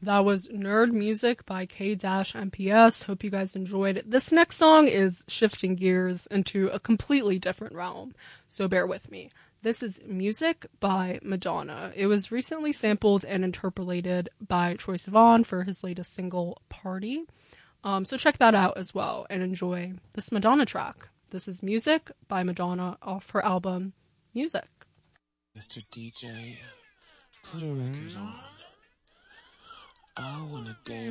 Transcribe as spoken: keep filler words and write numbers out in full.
That was Nerd Music by K-M P S. Hope you guys enjoyed it. This next song is shifting gears into a completely different realm, so bear with me. This is Music by Madonna. It was recently sampled and interpolated by Troye Sivan for his latest single, Party. Um, so check that out as well and enjoy this Madonna track. This is Music by Madonna off her album, Music. Mister D J, put a record on. I wanna dance.